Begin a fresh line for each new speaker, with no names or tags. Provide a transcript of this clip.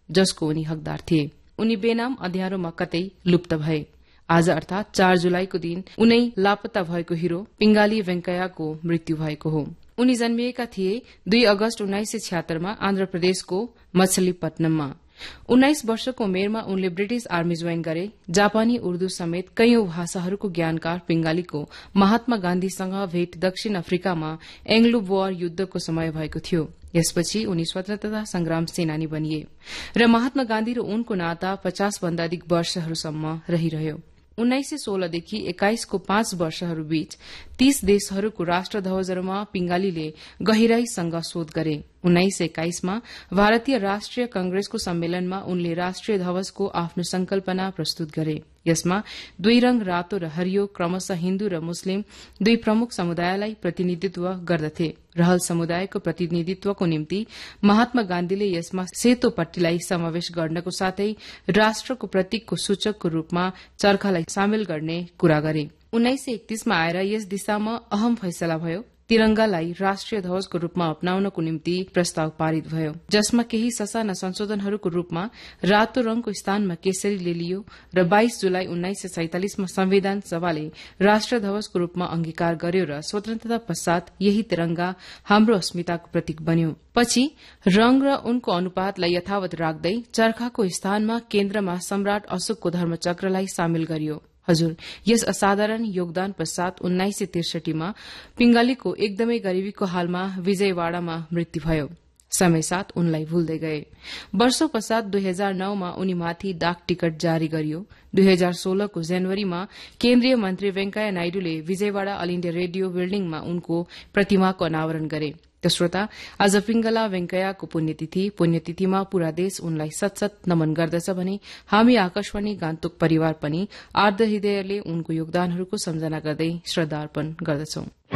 जसको उनी हकदार थिए। उनी बेनाम अँध्यारोमा कतै लुप्त भए। आज अर्थात 4 जुलाईको दिन उनै लापत्ता भएको हिरो पिंगाली वेंकैयाको मृत्यु भएको हो। उनी जन्मिएका थिए 2 अगस्त 1976 मा आन्ध्र प्रदेशको मछलीपट्टनममा। 19 वर्षको उमेरमा उनले ब्रिटिश आर्मी ज्वाइन गरे। जापानी उर्दू समेत कैयौं भाषाहरूको ज्ञानकार पिंगालीको महात्मा गान्धीसँग भेट दक्षिण अफ्रिकामा एंग्लो बोअर युद्धको समय भएको थियो। यसपछि उनी स्वतन्त्रता संग्राम सेनानी बनिए र महात्मा गान्धी र उनको नाता 50 भन्दा अधिक वर्षहरूसम्म रहिरह्यो। 1916 देखि 21 को 5 वर्षहरूबीच 30 देशहरूको राष्ट्रध्वजहरूमा पिंगालीले गहिराईसँग शोध गरे। 1921 मा भारतीय राष्ट्रिय कंग्रेसको सम्मेलनमा उनले राष्ट्रिय ध्वजको आफ्नो संकल्पना प्रस्तुत गरे। यसमा 2 रंग रातो र हरियो क्रमशः हिन्दू र मुस्लिम 2 प्रमुख समुदायलाई प्रतिनिधित्व गर्दथे। रहल समुदायको प्रतिनिधित्वको निम्ति महात्मा गान्धीले यसमा सेतो पट्टीलाई समावेश गर्नको साथै राष्ट्रको प्रतीकको सूचकको रूपमा चरखालाई सामेल गर्ने कुरा गरे। 1931 मा आएर यस दिशामा अहम फैसला भयो। तिरंगालाई राष्ट्रिय ध्वजको रूपमा अपनाउनको निम्ति प्रस्ताव पारित भयो, जसमा केही ससाना संशोधनहरूको रूपमा रातो रंगको स्थानमा केसरीले लियो र 22 जुलाई 1947 मा संविधान सभाले राष्ट्रिय ध्वजको रूपमा अंगीकार गर्यो र स्वतन्त्रता पश्चात यही तिरंगा हाम्रो अस्मिताको प्रतीक बन्यो। पछि रंग र उनको अनुपातलाई यथावत राख्दै चरखाको स्थानमा केन्द्रमा सम्राट अशोकको धर्मचक्रलाई सामेल गरियो। हजुर, यस असाधारण योगदान पश्चात 1963 मा पिंगालीको एकदमै गरीबीको हालमा विजयवाड़ामा मृत्यु भयो। समयसाथ उनलाई भुल्दै गए। वर्षौं पश्चात 2009 मा उनीमाथि डाक टिकट जारी गरियो। 2016 को जनवरीमा केन्द्रीय मन्त्री वेंकैया नायडूले विजयवाड़ा अल इण्डिया रेडियो बिल्डिङमा उनको प्रतिमाको अनावरण गरे। त श्रोता, आज पिंगला वेंकैयाको पुण्यतिथिमा पूरा देश उनलाई सतसत नमन गर्दछ भने हामी आकाशवाणी गान्तोक परिवार पनि आर्द्र हृदयले उनको योगदानहरूको सम्झना गर्दै श्रद्धा अर्पण गर्दछौं।